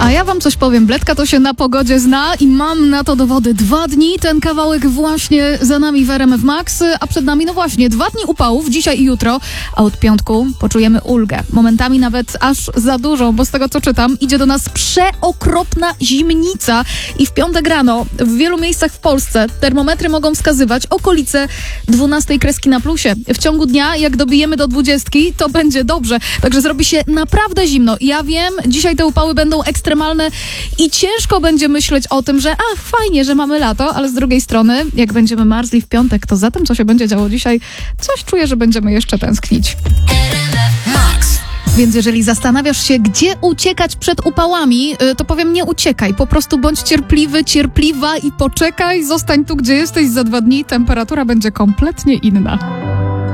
A ja wam coś powiem, Bledka to się na pogodzie zna i mam na to dowody. 2 dni, ten kawałek właśnie za nami w RMF Max, a przed nami, no właśnie, 2 dni upałów, dzisiaj i jutro, a od piątku poczujemy ulgę. Momentami nawet aż za dużą, bo z tego co czytam, idzie do nas przeokropna zimnica i w piątek rano w wielu miejscach w Polsce termometry mogą wskazywać okolice 12 kreski na plusie. W ciągu dnia, jak dobijemy do 20, to będzie dobrze, także zrobi się naprawdę zimno. Ja wiem, dzisiaj te upały będą ekstremalne i ciężko będzie myśleć o tym, że fajnie, że mamy lato, ale z drugiej strony, jak będziemy marzli w piątek, to za tym, co się będzie działo dzisiaj, coś czuję, że będziemy jeszcze tęsknić. Max. Więc jeżeli zastanawiasz się, gdzie uciekać przed upałami, to powiem, nie uciekaj. Po prostu bądź cierpliwy, cierpliwa i poczekaj. Zostań tu, gdzie jesteś za 2 dni. Temperatura będzie kompletnie inna.